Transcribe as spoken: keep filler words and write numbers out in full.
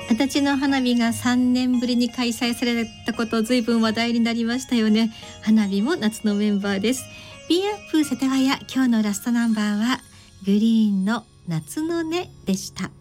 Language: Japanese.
足立の花火がさんねんぶりに開催されたこと、ずいぶん話題になりましたよね。花火も夏のメンバーです。 ビー アップ世田谷、今日のラストナンバーはグリーンの夏の音でした。